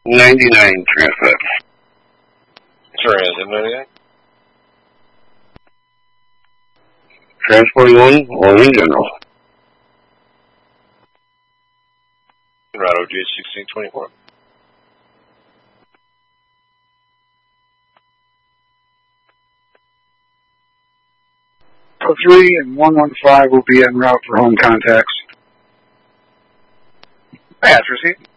99 transfer. Transit 99. Transporting one, all in general. Route OJ 1624. Pro 3 and 115 will be en route for home contacts. Pass, receipt.